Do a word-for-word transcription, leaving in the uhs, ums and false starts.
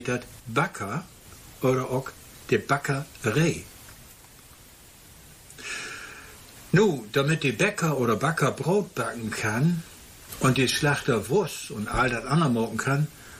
das Backer oder auch die Bäckerei. Nu, damit die Bäcker oder Backer Brot backen kann und die Schlachter Wurst und all das andere machen kann,